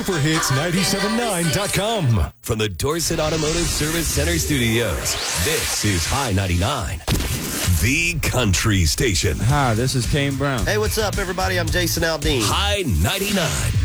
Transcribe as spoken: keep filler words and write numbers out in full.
super hits nine seven nine dot com. From the Dorset Automotive Service Center studios, this is High ninety-nine, the country station. Hi, this is Kane Brown. Hey, what's up, everybody? I'm Jason Aldean. High ninety-nine.